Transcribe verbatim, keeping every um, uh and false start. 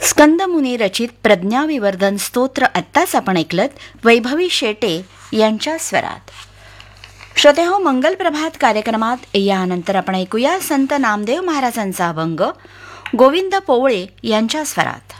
स्कंदमुनी रचित प्रज्ञाविवर्धन स्तोत्र आत्ताच आपण ऐकलत वैभवी शेटे यांच्या स्वरात. श्रोतेहो, मंगल प्रभात कार्यक्रमात यानंतर आपण ऐकूया संत नामदेव महाराजांचा अभंग गोविंद पोवळे यांच्या स्वरात.